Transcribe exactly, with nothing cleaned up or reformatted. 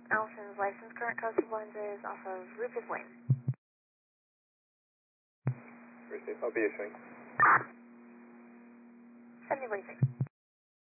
Allison's license current coastal lenses off of Rufus Lane. Received. I'll be issuing. seventy forty-six.